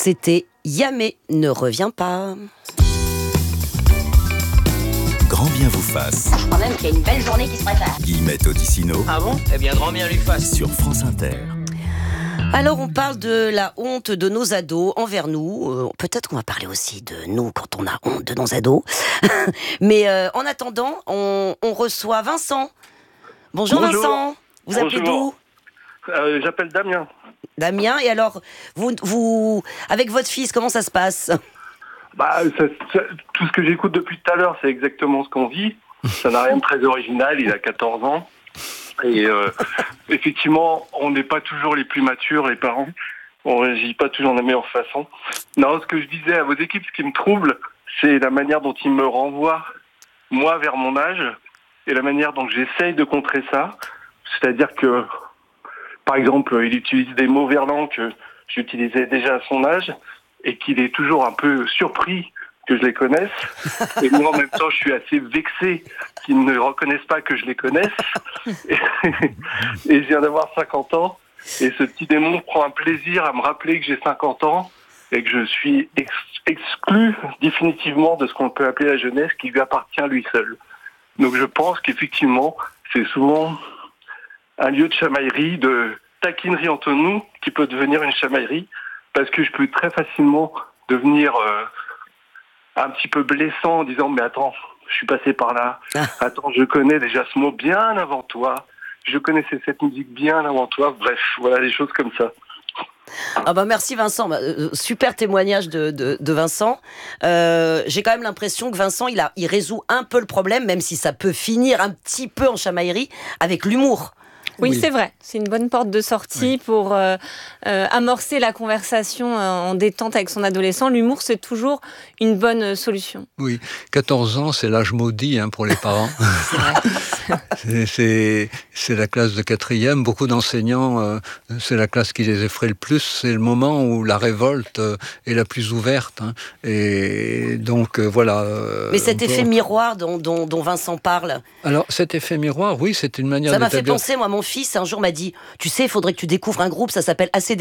C'était Yamé ne revient pas. Grand bien vous fasse. Je crois même qu'il y a une belle journée qui se prépare. Guillemette Odissino. Ah bon ? Eh bien, grand bien lui fasse. Sur France Inter. Alors on parle de la honte de nos ados envers nous. Peut-être qu'on va parler aussi de nous quand on a honte de nos ados. Mais en attendant, on reçoit Vincent. Bonjour Vincent. Vous appelez d'où ? J'appelle Damien. Damien, et alors, vous, avec votre fils, comment ça se passe ? Tout ce que j'écoute depuis tout à l'heure, c'est exactement ce qu'on vit. Ça n'a rien de très original, il a 14 ans. Et effectivement, on n'est pas toujours les plus matures, les parents. On ne réagit pas toujours de la meilleure façon. Non, ce que je disais à vos équipes, ce qui me trouble, c'est la manière dont ils me renvoient, moi, vers mon âge, et la manière dont j'essaye de contrer ça. C'est-à-dire que, par exemple, il utilise des mots verlants que j'utilisais déjà à son âge, et qu'il est toujours un peu surpris que je les connaisse. Et moi, en même temps, je suis assez vexé qu'ils ne reconnaissent pas que je les connaisse. Et je viens d'avoir 50 ans. Et ce petit démon prend un plaisir à me rappeler que j'ai 50 ans et que je suis exclu définitivement de ce qu'on peut appeler la jeunesse qui lui appartient lui seul. Donc je pense qu'effectivement, c'est souvent un lieu de chamaillerie, de taquinerie entre nous, qui peut devenir une chamaillerie, parce que je peux très facilement devenir un petit peu blessant en disant « mais attends, je suis passé par là, attends, je connais déjà ce mot bien avant toi, je connaissais cette musique bien avant toi », bref, voilà, des choses comme ça. Merci Vincent, super témoignage de Vincent. J'ai quand même l'impression que Vincent, il résout un peu le problème, même si ça peut finir un petit peu en chamaillerie, avec l'humour. Oui, c'est vrai. C'est une bonne porte de sortie pour amorcer la conversation en détente avec son adolescent. L'humour, c'est toujours une bonne solution. Oui, 14 ans, c'est l'âge maudit pour les parents. C'est la classe de 4e. Beaucoup d'enseignants, c'est la classe qui les effraie le plus. C'est le moment où la révolte est la plus ouverte. Et donc, voilà. Mais cet effet miroir dont Vincent parle... Alors, cet effet miroir, oui, c'est une manière d'établir... Ça m'a fait penser, moi, mon fils, un jour m'a dit « Tu sais, il faudrait que tu découvres un groupe, ça s'appelle ACDC. »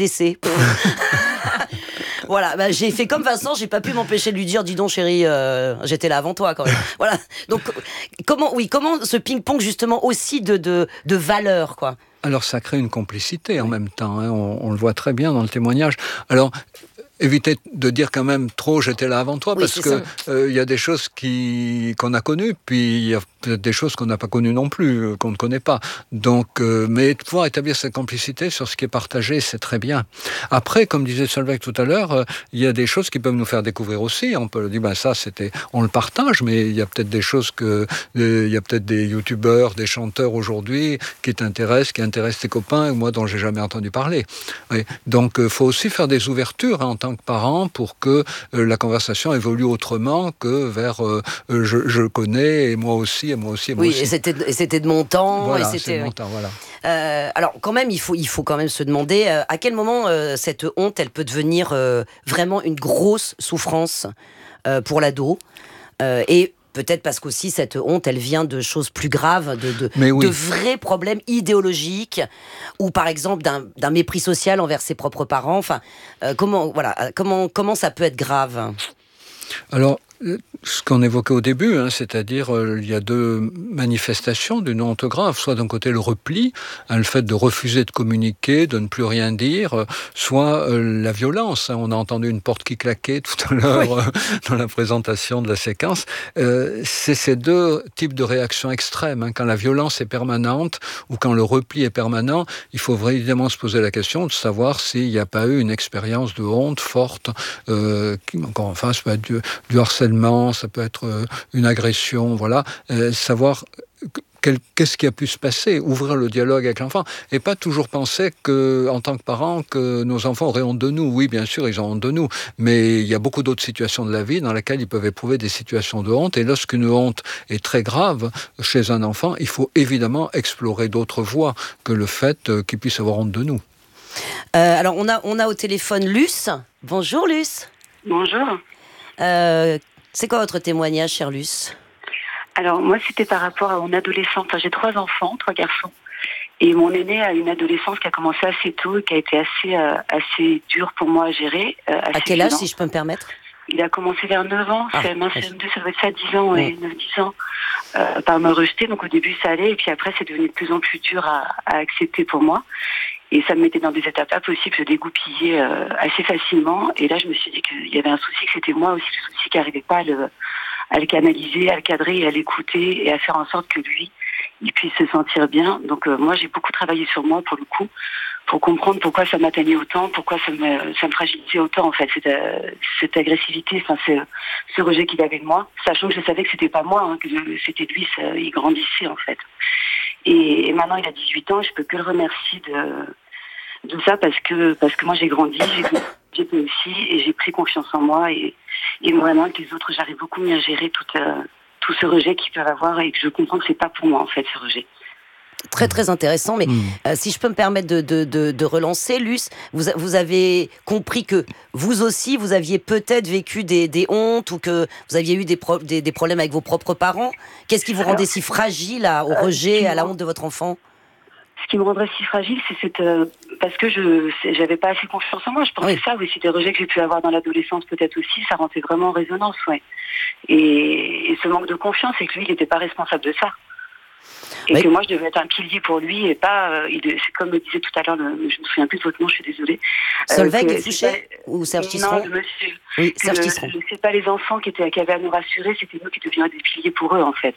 Voilà, j'ai fait comme Vincent, j'ai pas pu m'empêcher de lui dire « Dis donc, chérie, j'étais là avant toi, quand même. » Voilà. Donc, comment ce ping-pong, justement, aussi de valeurs, quoi. Alors, ça crée une complicité en même temps. On le voit très bien dans le témoignage. Alors... Évitez de dire quand même trop j'étais là avant toi, parce que y a des choses qu'on a connues, puis il y a peut-être des choses qu'on n'a pas connues non plus, qu'on ne connaît pas. Donc, mais de pouvoir établir cette complicité sur ce qui est partagé, c'est très bien. Après, comme disait Solveig tout à l'heure, il y a des choses qui peuvent nous faire découvrir aussi. On peut dire ça, on le partage, mais il y a peut-être des choses il y a peut-être des youtubeurs, des chanteurs aujourd'hui qui intéressent tes copains, moi dont j'ai jamais entendu parler. Oui. Donc, faut aussi faire des ouvertures en tant que parents pour que la conversation évolue autrement que vers je connais et moi aussi et moi aussi et moi aussi. Oui, et c'était de mon temps. Voilà, et c'est de mon temps, voilà. Alors quand même, il faut quand même se demander à quel moment cette honte, elle peut devenir vraiment une grosse souffrance pour l'ado. Et peut-être parce qu'aussi cette honte, elle vient de choses plus graves, de vrais problèmes idéologiques, ou par exemple d'un mépris social envers ses propres parents. Enfin, comment ça peut être grave ? Alors, ce qu'on évoquait au début, c'est-à-dire il y a deux manifestations d'une honte grave, soit d'un côté le repli, le fait de refuser de communiquer, de ne plus rien dire, soit la violence. On a entendu une porte qui claquait tout à l'heure dans la présentation de la séquence. C'est ces deux types de réactions extrêmes. Quand la violence est permanente ou quand le repli est permanent, il faut évidemment se poser la question de savoir s'il n'y a pas eu une expérience de honte forte, encore enfin, ça peut être du harcèlement, ça peut être une agression, voilà. Savoir qu'est-ce qui a pu se passer, ouvrir le dialogue avec l'enfant, et pas toujours penser que, en tant que parents, que nos enfants auraient honte de nous. Oui, bien sûr, ils ont honte de nous, mais il y a beaucoup d'autres situations de la vie dans lesquelles ils peuvent éprouver des situations de honte, et lorsqu'une honte est très grave chez un enfant, il faut évidemment explorer d'autres voies que le fait qu'il puisse avoir honte de nous. Alors, on a au téléphone Luce. Bonjour Luce. Bonjour. C'est quoi votre témoignage, chère Luce ? Alors, moi, c'était par rapport à mon adolescente. Enfin, j'ai 3 enfants, 3 garçons. Et mon aîné a une adolescence qui a commencé assez tôt et qui a été assez dure pour moi à gérer. À quel âge, si je peux me permettre? Il a commencé vers 9 ans, CM1, CM2, ça doit être ça, 10 ans, Oui. 9-10 ans, par me rejeter. Donc au début ça allait, et puis après c'est devenu de plus en plus dur à accepter pour moi. Et ça me mettait dans des étapes pas possibles, je dégoupillais assez facilement. Et là je me suis dit qu'il y avait un souci, que c'était moi aussi le souci, qui n'arrivait pas à le canaliser, à le cadrer, et à l'écouter, et à faire en sorte que lui, il puisse se sentir bien. Donc moi j'ai beaucoup travaillé sur moi pour le coup, pour comprendre pourquoi ça m'atteignait autant, pourquoi ça me fragilisait autant en fait, cette agressivité, enfin ce rejet qu'il avait de moi, sachant que je savais que c'était pas moi, hein, que c'était lui, il grandissait en fait. Et maintenant il a 18 ans, je peux que le remercier de ça parce que moi j'ai grandi, j'ai aussi, et j'ai pris confiance en moi, et vraiment avec les autres j'arrive beaucoup mieux à gérer tout ce rejet qu'ils peuvent avoir, et que je comprends que c'est pas pour moi en fait ce rejet. Très très intéressant, mais si je peux me permettre de relancer, Luce, vous avez compris que vous aussi, vous aviez peut-être vécu des hontes, ou que vous aviez eu des problèmes avec vos propres parents. Qu'est-ce qui vous rendait si fragile au rejet, à la honte de votre enfant? Ce qui me rendrait si fragile, c'est parce que j'avais pas assez confiance en moi. Je pensais ça, oui, c'est des rejets que j'ai pu avoir dans l'adolescence peut-être aussi, ça rentrait vraiment en résonance, ouais. Et ce manque de confiance, c'est que lui, il n'était pas responsable de ça. Et que moi, je devais être un pilier pour lui, et pas... c'est comme me disait tout à l'heure, je me souviens plus de votre nom, je suis désolée. Solveig Fouché ou Serge Tisseron? Non, le monsieur. Oui, Serge Tisseron. C'est pas les enfants qui avaient à nous rassurer, c'était nous qui devions être des piliers pour eux, en fait.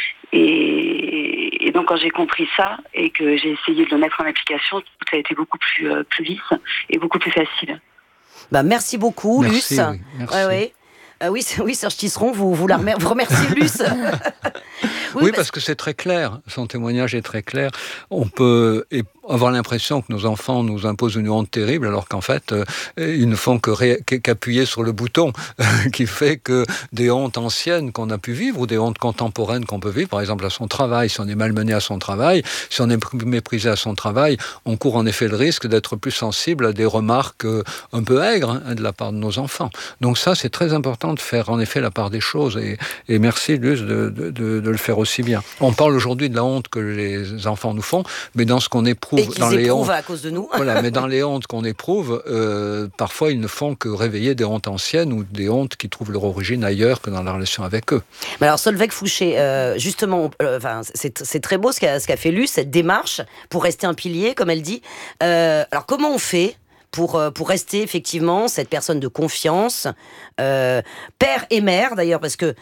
Et donc, quand j'ai compris ça, et que j'ai essayé de le mettre en application, ça a été beaucoup plus lisse et beaucoup plus facile. Merci beaucoup, Merci, Luce. oui, merci. Oui, Serge Tisseron, vous remerciez Luce. Oui, parce que c'est très clair, son témoignage est très clair. On peut avoir l'impression que nos enfants nous imposent une honte terrible, alors qu'en fait, ils ne font qu'appuyer sur le bouton qui fait que des hontes anciennes qu'on a pu vivre, ou des hontes contemporaines qu'on peut vivre, par exemple à son travail, si on est malmené à son travail, si on est méprisé à son travail, on court en effet le risque d'être plus sensible à des remarques un peu aigres de la part de nos enfants. Donc ça, c'est très important de faire en effet la part des choses, et merci Luce de le faire aussi bien. On parle aujourd'hui de la honte que les enfants nous font, mais dans ce qu'on éprouve, et qu'ils dans les hontes à cause de nous. Voilà, mais dans les hontes qu'on éprouve, parfois ils ne font que réveiller des hontes anciennes, ou des hontes qui trouvent leur origine ailleurs que dans la relation avec eux. Mais alors Solveig Fouché, justement, c'est très beau ce qu'a fait Luce, cette démarche pour rester un pilier, comme elle dit. Alors comment on fait pour rester effectivement cette personne de confiance, père et mère d'ailleurs, parce que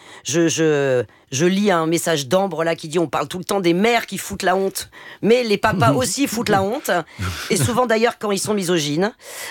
je lis un message d'Ambre là qui dit on parle tout le temps des mères qui foutent la honte, mais les papas aussi foutent la honte, et souvent d'ailleurs quand ils sont misogynes,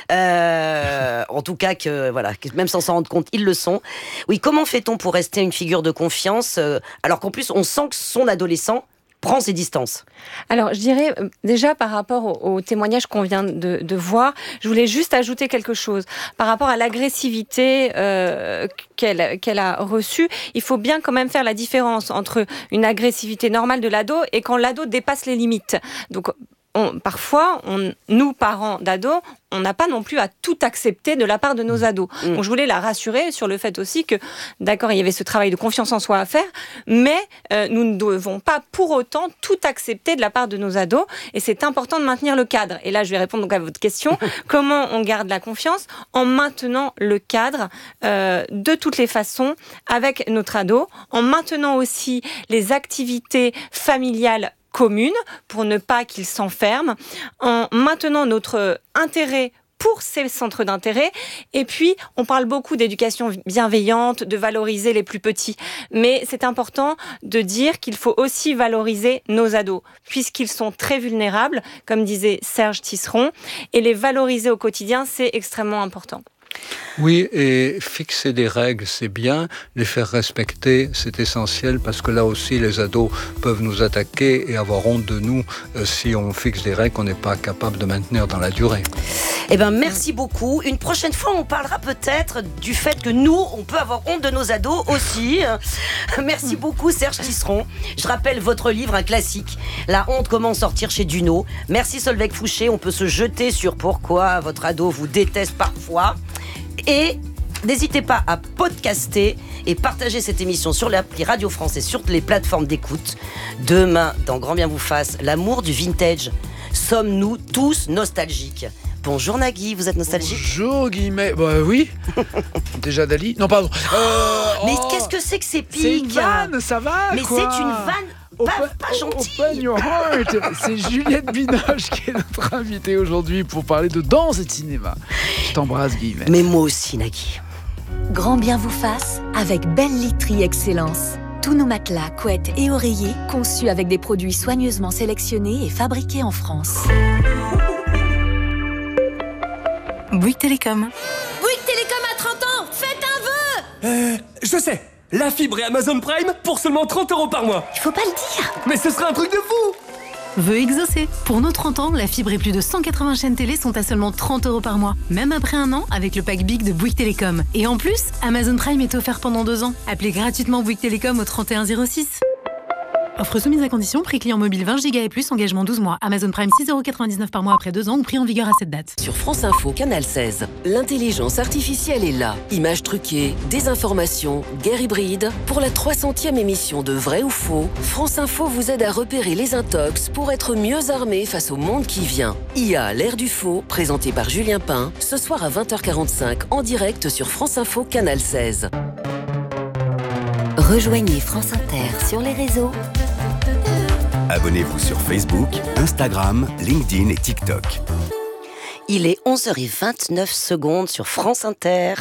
en tout cas que même sans s'en rendre compte ils le sont. Oui, comment fait-on pour rester une figure de confiance alors qu'en plus on sent que son adolescent prend ses distances? Alors, je dirais, déjà, par rapport au témoignage qu'on vient de voir, je voulais juste ajouter quelque chose. Par rapport à l'agressivité qu'elle a reçue, il faut bien quand même faire la différence entre une agressivité normale de l'ado et quand l'ado dépasse les limites. Donc, parfois, nous, parents d'ados, on n'a pas non plus à tout accepter de la part de nos ados. Donc, je voulais la rassurer sur le fait aussi que, d'accord, il y avait ce travail de confiance en soi à faire, mais nous ne devons pas pour autant tout accepter de la part de nos ados, et c'est important de maintenir le cadre. Et là, je vais répondre donc à votre question. Comment on garde la confiance? En maintenant le cadre de toutes les façons avec notre ado, en maintenant aussi les activités familiales communes pour ne pas qu'ils s'enferment, en maintenant notre intérêt pour ces centres d'intérêt. Et puis, on parle beaucoup d'éducation bienveillante, de valoriser les plus petits. Mais c'est important de dire qu'il faut aussi valoriser nos ados, puisqu'ils sont très vulnérables, comme disait Serge Tisseron, et les valoriser au quotidien, c'est extrêmement important. Oui, et fixer des règles, c'est bien. Les faire respecter, c'est essentiel, parce que là aussi, les ados peuvent nous attaquer et avoir honte de nous si on fixe des règles qu'on n'est pas capable de maintenir dans la durée. Eh bien, merci beaucoup. Une prochaine fois, on parlera peut-être du fait que nous, on peut avoir honte de nos ados aussi. Merci beaucoup, Serge Tisseron. Je rappelle votre livre, un classique, La honte, comment sortir chez Duno. Merci, Solveig Fouché. On peut se jeter sur pourquoi votre ado vous déteste parfois. Et N'hésitez pas à podcaster et partager cette émission sur l'appli Radio France et sur les plateformes d'écoute. Demain, dans Grand Bien vous fasse, l'amour du vintage. Sommes-nous tous nostalgiques? Bonjour Nagui, vous êtes nostalgique? Bonjour Guillemets, bah oui. Déjà Dali. Non pardon. Mais qu'est-ce que c'est que ces pics? C'est une vanne, ça va? Mais quoi. c'est une vanne pas gentille. Open your heart. C'est Juliette Binoche qui est notre invitée aujourd'hui pour parler de danse et de cinéma. Je t'embrasse Guillemets. Mais moi aussi Nagui. Grand Bien vous fasse avec Belle Literie Excellence. Tous nos matelas, couettes et oreillers conçus avec des produits soigneusement sélectionnés et fabriqués en France. Bouygues Télécom. Bouygues Télécom a 30 ans. Faites un vœu. Je sais. La fibre et Amazon Prime pour seulement 30 € par mois. Il faut pas le dire. Mais ce serait un truc de fou. Vœu exaucé. Pour nos 30 ans, la fibre et plus de 180 chaînes télé sont à seulement 30 € par mois. Même après un an, avec le pack Big de Bouygues Télécom. Et en plus, Amazon Prime est offert pendant 2 ans. Appelez gratuitement Bouygues Télécom au 3106. Offre soumise à condition, prix client mobile 20 Go et plus, engagement 12 mois. Amazon Prime 6,99 € par mois après 2 ans ou prix en vigueur à cette date. Sur France Info, Canal 16, l'intelligence artificielle est là. Images truquées, désinformation, guerre hybride. Pour la 300e émission de Vrai ou Faux, France Info vous aide à repérer les intox pour être mieux armé face au monde qui vient. IA, l'ère du faux, présenté par Julien Pain, ce soir à 20h45 en direct sur France Info, Canal 16. Rejoignez France Inter sur les réseaux. Abonnez-vous sur Facebook, Instagram, LinkedIn et TikTok. Il est 11h29 sur France Inter.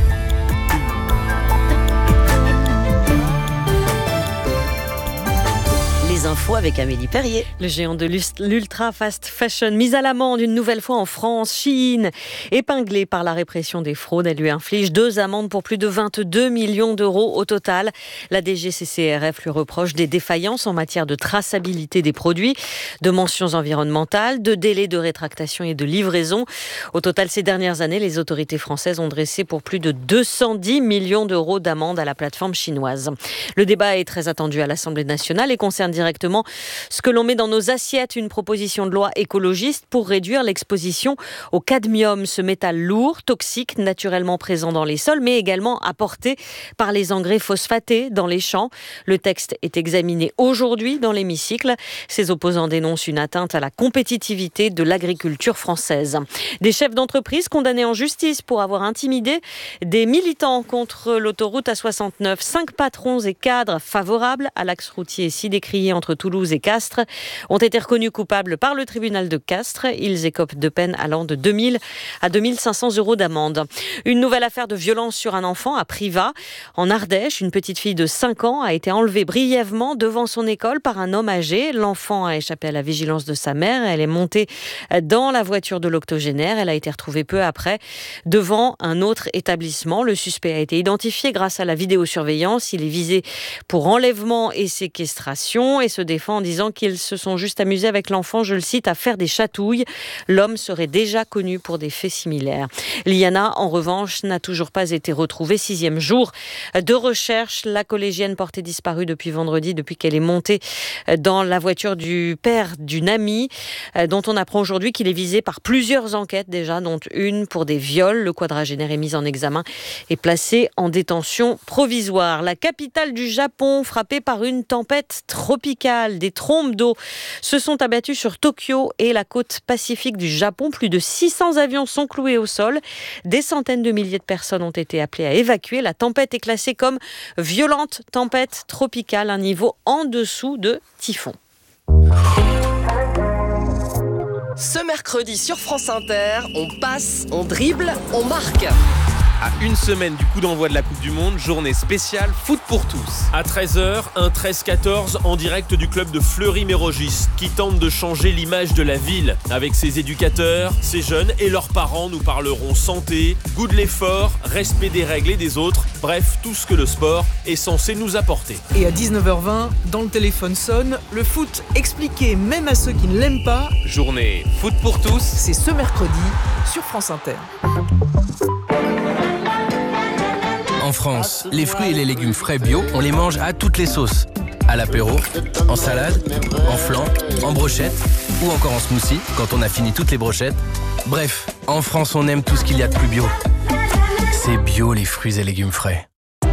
Les infos avec Amélie Perrier. Le géant de l'ultra fast fashion mis à l'amende une nouvelle fois en France. Shein, épinglée par la répression des fraudes, elle lui inflige 2 amendes pour plus de 22 millions d'euros au total. La DGCCRF lui reproche des défaillances en matière de traçabilité des produits, de mentions environnementales, de délais de rétractation et de livraison. Au total, ces dernières années, les autorités françaises ont dressé pour plus de 210 millions d'euros d'amende à la plateforme chinoise. Le débat est très attendu à l'Assemblée nationale et concerne directement ce que l'on met dans nos assiettes, une proposition de loi écologiste pour réduire l'exposition au cadmium, ce métal lourd, toxique, naturellement présent dans les sols, mais également apporté par les engrais phosphatés dans les champs. Le texte est examiné aujourd'hui dans l'hémicycle. Ses opposants dénoncent une atteinte à la compétitivité de l'agriculture française. Des chefs d'entreprise condamnés en justice pour avoir intimidé des militants contre l'autoroute A69. 5 patrons et cadres favorables à l'axe routier si décrié entre Toulouse et Castres ont été reconnus coupables par le tribunal de Castres. Ils écopent de peines allant de 2 000 à 2 500 € d'amende. Une nouvelle affaire de violence sur un enfant à Privas. En Ardèche, une petite fille de 5 ans a été enlevée brièvement devant son école par un homme âgé. L'enfant a échappé à la vigilance de sa mère. Elle est montée dans la voiture de l'octogénaire. Elle a été retrouvée peu après devant un autre établissement. Le suspect a été identifié grâce à la vidéosurveillance. Il est visé pour enlèvement et séquestration et se défend en disant qu'ils se sont juste amusés avec l'enfant, je le cite, à faire des chatouilles. L'homme serait déjà connu pour des faits similaires. Liana, en revanche, n'a toujours pas été retrouvée. 6e jour de recherche. La collégienne portée disparue depuis vendredi, depuis qu'elle est montée dans la voiture du père d'une amie, dont on apprend aujourd'hui qu'il est visé par plusieurs enquêtes déjà, dont une pour des viols. Le quadragénaire est mis en examen et placé en détention provisoire. La capitale du Japon, frappée par une tempête tropicale. Des trombes d'eau se sont abattues sur Tokyo et la côte pacifique du Japon. Plus de 600 avions sont cloués au sol. Des centaines de milliers de personnes ont été appelées à évacuer. La tempête est classée comme violente tempête tropicale, un niveau en dessous de typhon. Ce mercredi sur France Inter, on passe, on dribble, on marque. À une semaine du coup d'envoi de la Coupe du Monde, journée spéciale foot pour tous. À 13h, un 13-14 en direct du club de Fleury-Mérogis qui tente de changer l'image de la ville. Avec ses éducateurs, ses jeunes et leurs parents nous parleront santé, goût de l'effort, respect des règles et des autres, bref, tout ce que le sport est censé nous apporter. Et à 19h20, dans le téléphone sonne, le foot expliqué même à ceux qui ne l'aiment pas. Journée foot pour tous, c'est ce mercredi sur France Inter. En France, les fruits et les légumes frais bio, on les mange à toutes les sauces. À l'apéro, en salade, en flan, en brochette ou encore en smoothie quand on a fini toutes les brochettes. Bref, en France, on aime tout ce qu'il y a de plus bio. C'est bio les fruits et légumes frais.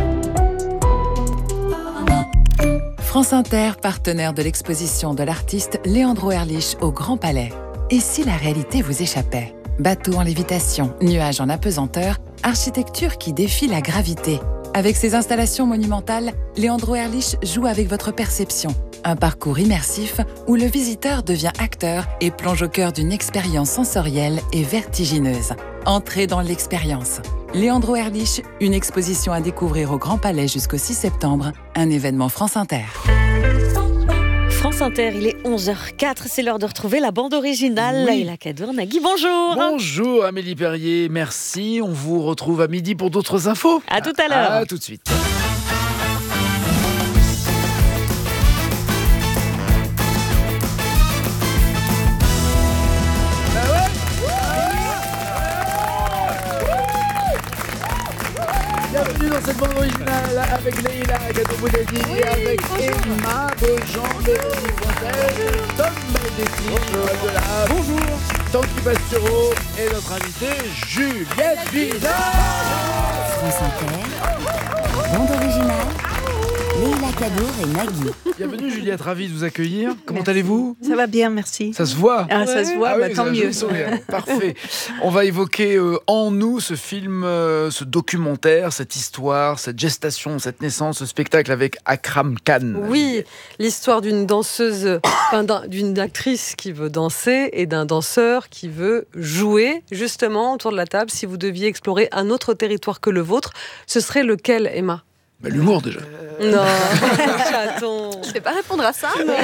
France Inter, partenaire de l'exposition de l'artiste Leandro Erlich au Grand Palais. Et si la réalité vous échappait ? Bateau en lévitation, nuages en apesanteur, architecture qui défie la gravité. Avec ses installations monumentales, Leandro Erlich joue avec votre perception. Un parcours immersif où le visiteur devient acteur et plonge au cœur d'une expérience sensorielle et vertigineuse. Entrez dans l'expérience. Leandro Erlich, une exposition à découvrir au Grand Palais jusqu'au 6 septembre, un événement France Inter. France Inter, il est 11h04, c'est l'heure de retrouver la bande originale. Leïla Kadour, Nagui, bonjour. Bonjour Amélie Perrier, merci. On vous retrouve à midi pour d'autres infos. À tout à l'heure. À tout de suite. Bienvenue dans cette bande originale avec Leïla Kadour-Boudadi, avec Emma Beaujean, Véronique Fontaine, Tom Baldetti, Joël Delave. Bonjour. Tanguy Bastureau et notre invité Juliette Binoche. France Inter, bande originale, Leïla Kadour et Nagui. Bienvenue Juliette, ravie de vous accueillir. Comment allez-vous ? Ça va bien, merci. Ça se voit ? Ça se voit, oui, tant mieux. Parfait. On va évoquer En nous, ce film, ce documentaire, cette histoire, cette gestation, cette naissance, ce spectacle avec Akram Khan. Oui, l'histoire d'une danseuse, d'une actrice qui veut danser et d'un danseur qui veut jouer. Justement, autour de la table, si vous deviez explorer un autre territoire que le vôtre, ce serait lequel, Emma ? L'humour déjà. Non, chaton. Je ne vais pas répondre à ça, mais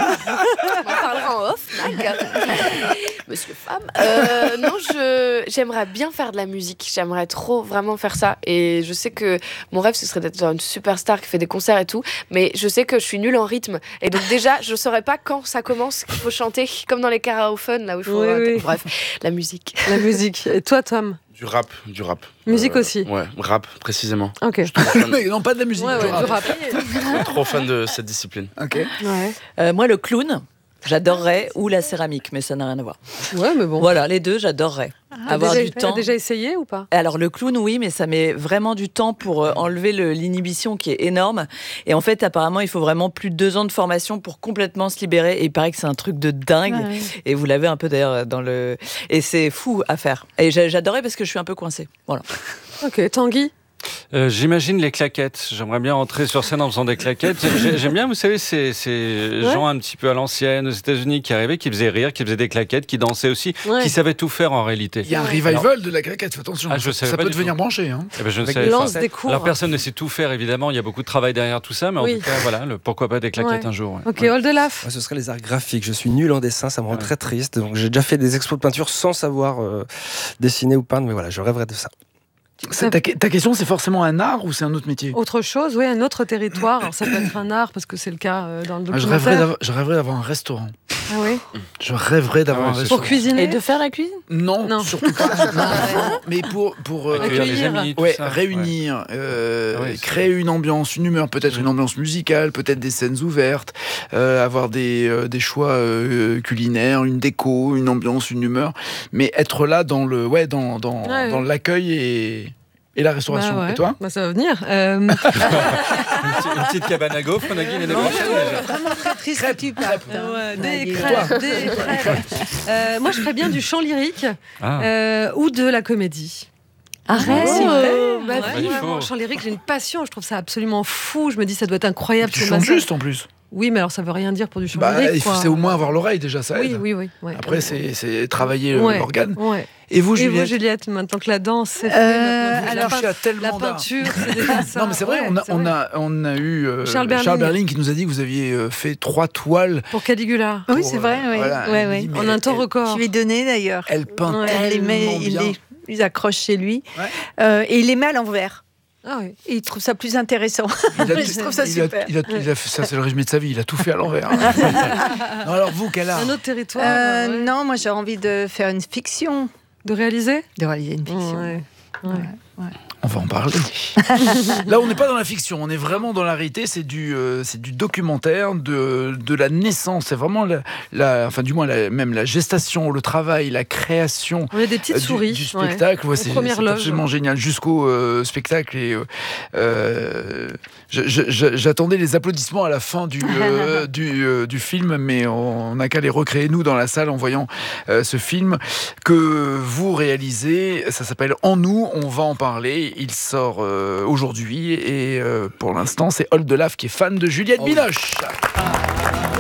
on en parlera en off, Nag. Monsieur Femme. Non, j'aimerais bien faire de la musique. J'aimerais trop vraiment faire ça. Et je sais que mon rêve, ce serait d'être une superstar qui fait des concerts et tout. Mais je sais que je suis nulle en rythme. Et donc déjà, je ne saurais pas quand ça commence, qu'il faut chanter, comme dans les karaophones, là où il faut... Oui. Bref, la musique. La musique. Et toi, Tom ? Du rap. Musique aussi. Ouais, rap Ok. précisément. Mais non, pas de la musique. Du rap. Trop fan de cette discipline. Ok. Moi, le clown, j'adorerais, ou la céramique, mais ça n'a rien à voir. Ouais, mais bon. Voilà, les deux, j'adorerais. Avoir du temps. T'as déjà essayé ou pas ? Alors le clown, oui, mais ça met vraiment du temps pour enlever l'inhibition qui est énorme. Et en fait, apparemment, il faut vraiment plus de 2 ans de formation pour complètement se libérer. Et il paraît que c'est un truc de dingue. Ouais. Et vous l'avez un peu d'ailleurs dans le... Et c'est fou à faire. Et j'adorais parce que je suis un peu coincée. Voilà. Ok, Tanguy ? J'imagine les claquettes. J'aimerais bien rentrer sur scène en faisant des claquettes. J'aime bien, vous savez, ces gens un petit peu à l'ancienne aux États-Unis qui arrivaient, qui faisaient rire, qui faisaient des claquettes, qui dansaient aussi, qui savaient tout faire en réalité. Il y a un revival de la claquette, fais attention. Ça peut devenir branché. Eh ben, je ne savais pas. Des cours. Alors personne ne sait tout faire, évidemment. Il y a beaucoup de travail derrière tout ça, mais en tout cas, voilà, pourquoi pas des claquettes un jour. Ok, Oldelaf. Ce serait les arts graphiques. Je suis nul en dessin, ça me rend très triste. Donc j'ai déjà fait des expos de peinture sans savoir dessiner ou peindre, mais voilà, je rêverais de ça. Ta question, c'est forcément un art ou c'est un autre métier ? Autre chose, oui, un autre territoire. Alors, ça peut être un art, parce que c'est le cas dans le documentaire. Je rêverais d'avoir un restaurant. Ah oui ? Je rêverais d'avoir un restaurant. Pour cuisiner ? Et de faire la cuisine ? Non, surtout pas. Mais pour accueillir les amis, réunir, créer une ambiance, une humeur, peut-être une ambiance musicale, peut-être des scènes ouvertes, avoir des choix culinaires, une déco, une ambiance, une humeur, mais être là dans l'accueil et la restauration. Bah ouais. Et toi ? Ça va venir. Une petite cabane à gaufres, Nagui, l'année prochaine. Vraiment très triste que tu partes. Des crêpes. Moi, je ferais bien du chant lyrique ou de la comédie. Arrête, vraiment, chant lyrique, j'ai une passion. Je trouve ça absolument fou. Je me dis, ça doit être incroyable. Tu chantes juste en plus. Oui, mais alors ça veut rien dire pour du chant lyrique. C'est au moins avoir l'oreille déjà, ça aide. Oui. Après, c'est travailler l'organe. Ouais. Et vous, Juliette, maintenant que la danse, c'est la peinture, c'est déjà ça. Non, mais c'est vrai, on a eu Charles Berling qui nous a dit que vous aviez fait 3 toiles. Pour Caligula. Oui, c'est vrai, oui. En un temps record. Je lui ai donné d'ailleurs. Elle peint il les accroche chez lui. Et il les met à l'envers. Ah oui. Et il trouve ça plus intéressant. Je trouve ça super. Il a fait ça, c'est le résumé de sa vie. Il a tout fait à l'envers. Non, alors vous, quel art ? Un autre territoire. Non, moi j'ai envie de faire une fiction. De réaliser une fiction. On va en parler. Là, on n'est pas dans la fiction, on est vraiment dans la réalité. C'est du documentaire de la naissance. C'est vraiment enfin du moins même la gestation, le travail, la création. On a des petites souris du spectacle. Ouais, c'est absolument génial jusqu'au spectacle. Et j'attendais les applaudissements à la fin du film, mais on n'a qu'à les recréer nous dans la salle en voyant ce film que vous réalisez. Ça s'appelle En nous. On va en parler. Il sort aujourd'hui et pour l'instant, c'est Oldelaf qui est fan de Juliette Binoche.